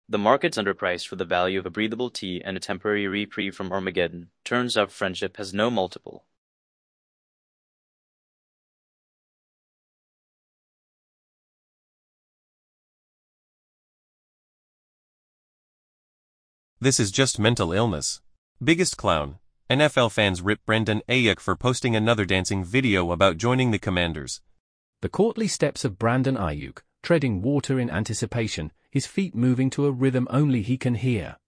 The market's underpriced for the value of a breathable tea and a temporary reprieve from Armageddon. Turns out friendship has no multiple. This is just mental illness. Biggest clown. NFL fans rip Brandon Ayuk for posting another dancing video about joining the Commanders. The courtly steps of Brandon Ayuk, treading water in anticipation, his feet moving to a rhythm only he can hear.